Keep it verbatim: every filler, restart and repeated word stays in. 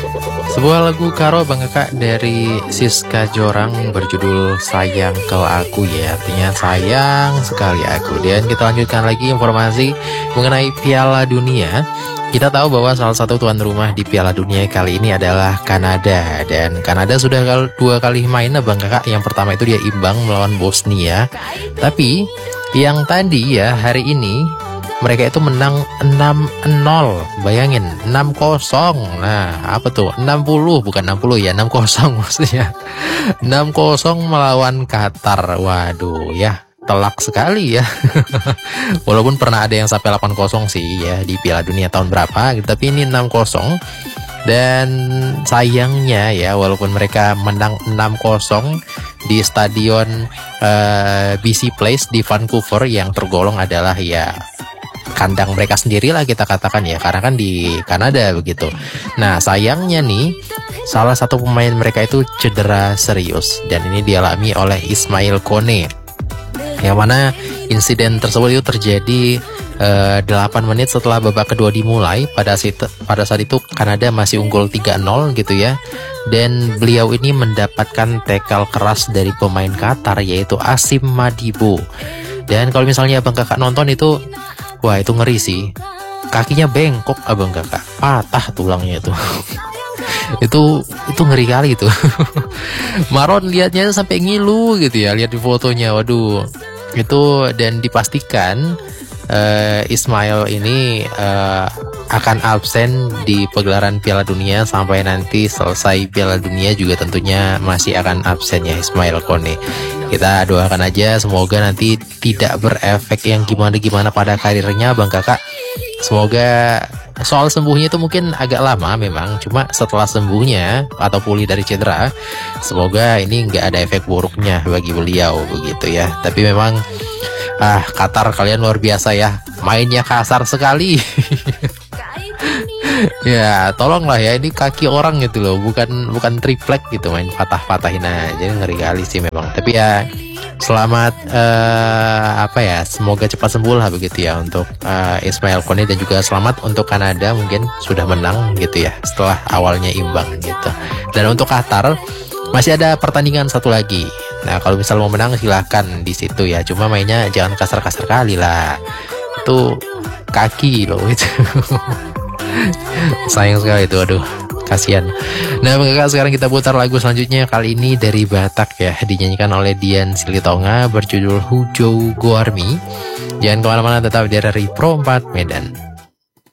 Sebuah lagu karo Bang Kakak dari Siska Jorang berjudul Sayang Kau Aku ya, artinya sayang sekali aku. Dan kita lanjutkan lagi informasi mengenai Piala Dunia. Kita tahu bahwa salah satu tuan rumah di Piala Dunia kali ini adalah Kanada. Dan Kanada sudah dua kali main Bang Kakak. Yang pertama itu dia imbang melawan Bosnia. Tapi yang tadi ya hari ini mereka itu menang enam nol, bayangin, enam kosong. Nah, apa tuh? enam puluh, bukan enam puluh ya, enam kosong maksudnya. enam kosong melawan Qatar. Waduh, ya, telak sekali ya. Walaupun pernah ada yang sampai delapan kosong sih ya di Piala Dunia tahun berapa, tapi ini enam kosong. Dan sayangnya ya, walaupun mereka menang enam kosong di stadion uh, B C Place di Vancouver yang tergolong adalah ya kandang mereka sendiri lah kita katakan ya, karena kan di Kanada begitu. Nah sayangnya nih, salah satu pemain mereka itu cedera serius dan ini dialami oleh Ismail Kone, yang mana insiden tersebut itu terjadi uh, delapan menit setelah babak kedua dimulai. Pada saat, pada saat itu Kanada masih unggul tiga nol gitu ya, dan beliau ini mendapatkan tackle keras dari pemain Qatar yaitu Asim Madibo. Dan kalau misalnya Abang Kakak nonton itu, wah itu ngeri sih, kakinya bengkok Abang Kakak, patah tulangnya itu. itu itu ngeri kali itu. Maron lihatnya sampai ngilu gitu ya, lihat di fotonya. Waduh, itu dan dipastikan uh, Ismail ini uh, akan absen di pegelaran Piala Dunia sampai nanti selesai Piala Dunia juga tentunya masih akan absen ya Ismail Kone. Kita doakan aja semoga nanti tidak berefek yang gimana-gimana pada karirnya Bang Kakak. Semoga soal sembuhnya itu mungkin agak lama memang, cuma setelah sembuhnya atau pulih dari cedera, semoga ini nggak ada efek buruknya bagi beliau begitu ya. Tapi memang ah Qatar kalian luar biasa ya, mainnya kasar sekali. Ya tolonglah ya, ini kaki orang gitu loh, bukan bukan triplek gitu main patah-patahin aja, jadi ngeri kali sih memang. Tapi ya selamat uh, apa ya, semoga cepat sembuh lah begitu ya untuk uh, Ismail Kone, dan juga selamat untuk Kanada mungkin sudah menang gitu ya setelah awalnya imbang gitu. Dan untuk Qatar masih ada pertandingan satu lagi. Nah kalau misal mau menang silahkan di situ ya, cuma mainnya jangan kasar-kasar kali lah, itu kaki loh itu. Sayang sekali itu, aduh kasihan. Nah Bang Kakak, sekarang kita putar lagu selanjutnya, kali ini dari Batak ya, dinyanyikan oleh Dian Silitonga berjudul Hujau Goarmi. Jangan kemana-mana, tetap di R R I Pro empat Medan.